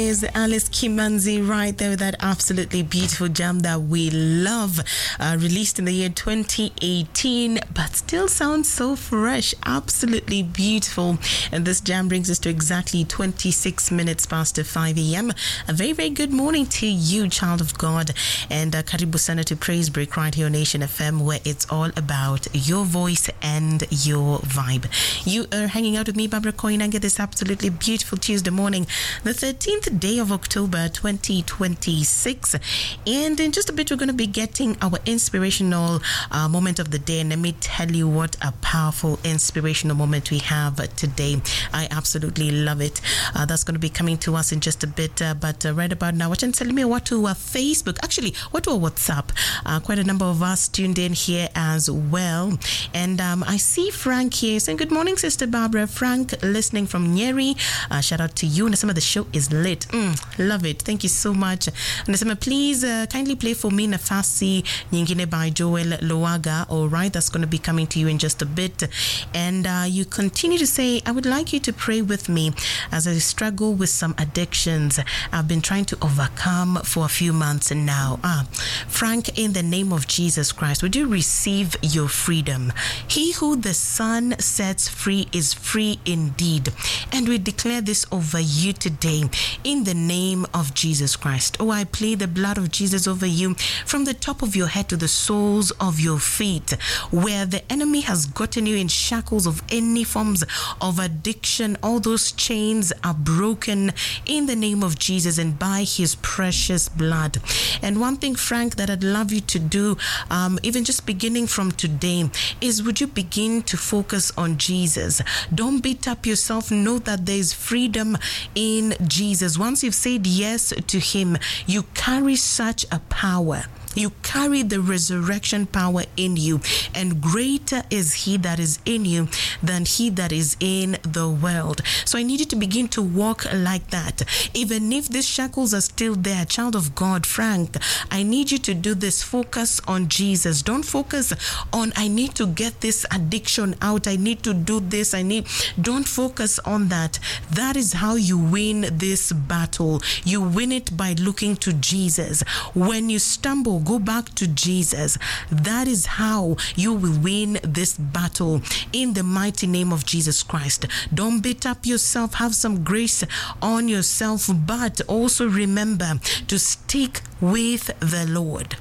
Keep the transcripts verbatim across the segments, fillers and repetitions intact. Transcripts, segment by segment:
Is Alice Kimanzi right there with that absolutely beautiful jam that we love, uh, released in the year twenty eighteen, but still sounds so fresh, absolutely beautiful. And this jam brings us to exactly twenty-six minutes past five a.m. A very, very good morning to you, child of God, and uh, Karibu Sana to Praise Break right here on Nation F M, where it's all about your voice and your vibe. You are hanging out with me, Barbara Koinange, this absolutely beautiful Tuesday morning, the thirteenth day of October twenty twenty-six, and in just a bit we're going to be getting our inspirational uh, moment of the day. And let me tell you what a powerful inspirational moment we have today. I absolutely love it. Uh, that's going to be coming to us in just a bit, uh, but uh, right about now, watch and tell me what to uh, Facebook, actually what to our WhatsApp. Uh, quite a number of us tuned in here as well, and um, I see Frank here saying good morning, Sister Barbara. Frank listening from Nyeri. Uh, shout out to you. And some of the show is lit. Mm, love it. Thank you so much. And Nasema, please uh, kindly play for me Nafasi Nyingine by Joel Loaga. All right, that's going to be coming to you in just a bit. And uh, you continue to say, I would like you to pray with me as I struggle with some addictions I've been trying to overcome for a few months now. Ah, Frank, in the name of Jesus Christ, would you receive your freedom? He who the Son sets free is free indeed. And we declare this over you today in the name of Jesus Christ. Oh, I plead the blood of Jesus over you from the top of your head to the soles of your feet, where the enemy has gotten you in shackles of any forms of addiction. All those chains are broken in the name of Jesus and by his precious blood. And one thing, Frank, that I'd love you to do, um, even just beginning from today, is would you begin to focus on Jesus? Don't beat up yourself. Know that there's freedom in Jesus. Once you've said yes to him, you carry such a power. You carry the resurrection power in you, and greater is he that is in you than he that is in the world. So I need you to begin to walk like that. Even if these shackles are still there, child of God, Frank, I need you to do this. Focus on Jesus. Don't focus on, I need to get this addiction out. I need to do this. I need, don't focus on that. That is how you win this battle. You win it by looking to Jesus. When you stumble, go back to Jesus. That is how you will win this battle in the mighty name of Jesus Christ. Don't beat up yourself. Have some grace on yourself, but also remember to stick with the Lord.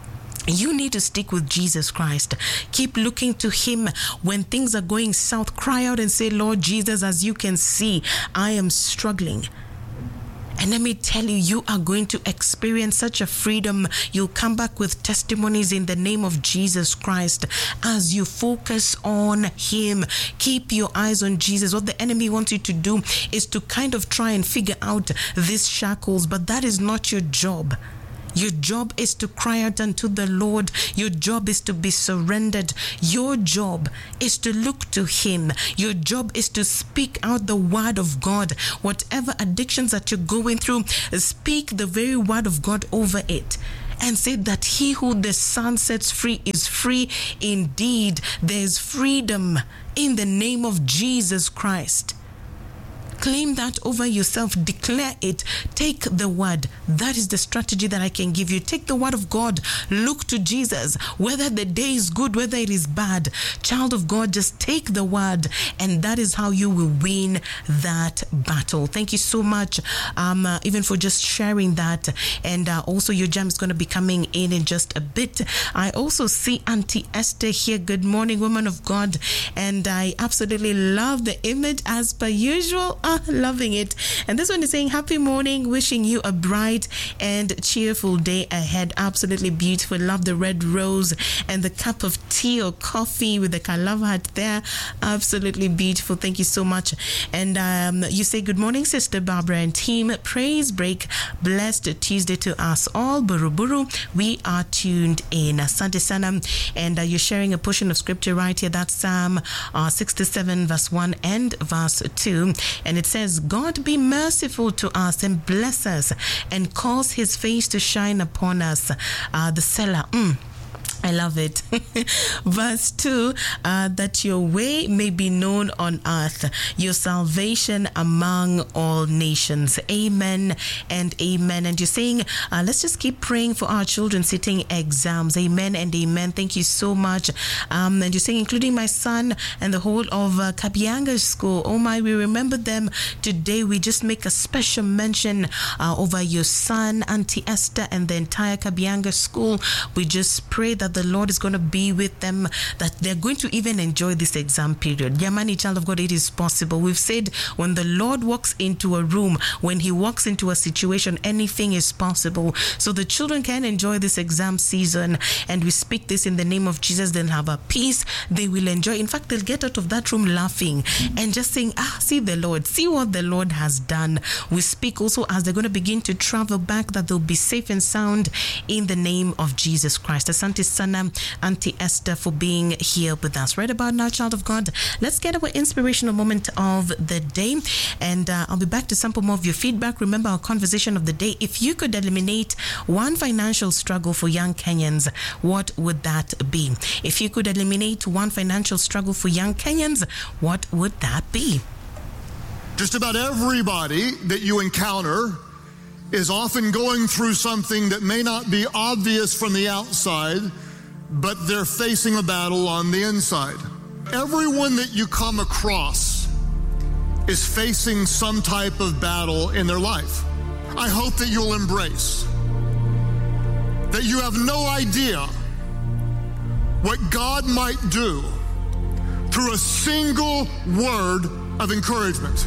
You need to stick with Jesus Christ. Keep looking to him. When things are going south, cry out and say, Lord Jesus, as you can see, I am struggling. And let me tell you, you are going to experience such a freedom. You'll come back with testimonies in the name of Jesus Christ as you focus on him. Keep your eyes on Jesus. What the enemy wants you to do is to kind of try and figure out these shackles, but that is not your job. Your job is to cry out unto the Lord. Your job is to be surrendered. Your job is to look to him. Your job is to speak out the word of God. Whatever addictions that you're going through, speak the very word of God over it. And say that he who the Son sets free is free indeed. There's freedom in the name of Jesus Christ. Claim that over yourself. Declare it. Take the word. That is the strategy that I can give you. Take the word of God. Look to Jesus. Whether the day is good, whether it is bad, child of God, just take the word, and that is how you will win that battle. Thank you so much, um, uh, even for just sharing that. And uh, also your jam is going to be coming in in just a bit. I also see Auntie Esther here. Good morning, woman of God. And I absolutely love the image as per usual. Ah, loving it. And this one is saying, happy morning, wishing you a bright and cheerful day ahead. Absolutely beautiful. Love the red rose and the cup of tea or coffee with the kalava hat there. Absolutely beautiful. Thank you so much. And um, you say, good morning, Sister Barbara and team. Praise break. Blessed Tuesday to us all. Buru Buru. We are tuned in. Asante sana. And uh, you're sharing a portion of scripture right here. That's Psalm uh, sixty-seven, verse one and verse two. And it says, God be merciful to us and bless us and cause his face to shine upon us. Uh, the seller. Mm. I love it. Verse two, uh, that your way may be known on earth, your salvation among all nations. Amen and amen. And you're saying, uh, let's just keep praying for our children sitting exams. Amen and amen. Thank you so much. Um, and you're saying, including my son and the whole of uh, Kabianga School. Oh my, we remember them today. We just make a special mention uh, over your son, Auntie Esther, and the entire Kabianga School. We just pray that the Lord is going to be with them, that they're going to even enjoy this exam period. Yamani, child of God, it is possible. We've said when the Lord walks into a room, when he walks into a situation, anything is possible. So the children can enjoy this exam season, and we speak this in the name of Jesus. They'll have a peace. They will enjoy. In fact, they'll get out of that room laughing and just saying, ah, see the Lord, see what the Lord has done. We speak also as they're going to begin to travel back, that they'll be safe and sound in the name of Jesus Christ. Asante sana, Auntie Esther, for being here with us. Right about now, child of God, let's get our inspirational moment of the day, and uh, I'll be back to sample more of your feedback. Remember our conversation of the day: if you could eliminate one financial struggle for young Kenyans, what would that be? If you could eliminate one financial struggle for young Kenyans, what would that be? Just about everybody that you encounter is often going through something that may not be obvious from the outside, but they're facing a battle on the inside. Everyone that you come across is facing some type of battle in their life. I hope that you'll embrace that you have no idea what God might do through a single word of encouragement.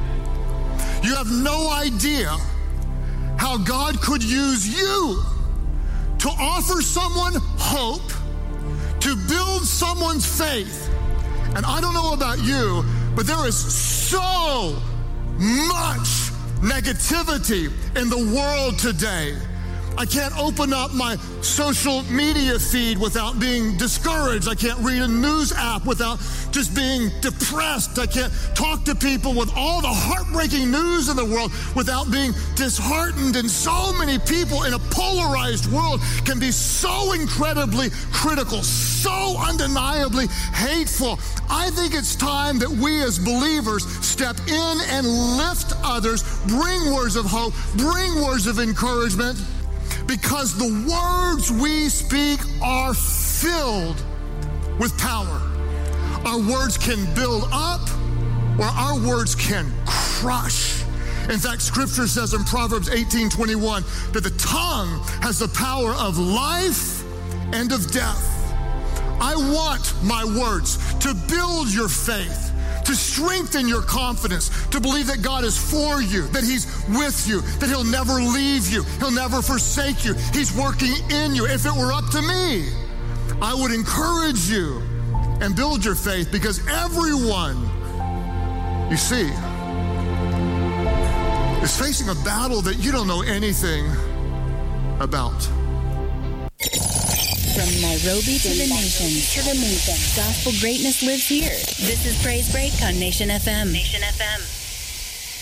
You have no idea how God could use you to offer someone hope, to build someone's faith. And I don't know about you, but there is so much negativity in the world today. I can't open up my social media feed without being discouraged. I can't read a news app without just being depressed. I can't talk to people with all the heartbreaking news in the world without being disheartened. And so many people in a polarized world can be so incredibly critical, so undeniably hateful. I think it's time that we as believers step in and lift others, bring words of hope, bring words of encouragement, because the words we speak are filled with power. Our words can build up, or our words can crush. In fact, Scripture says in Proverbs eighteen twenty-one that the tongue has the power of life and of death. I want my words to build your faith, to strengthen your confidence, to believe that God is for you, that he's with you, that he'll never leave you, he'll never forsake you, he's working in you. If it were up to me, I would encourage you and build your faith, because everyone, you see, is facing a battle that you don't know anything about. From Nairobi to the nation, to the nation, gospel greatness lives here. This is Praise Break on Nation F M. Nation F M.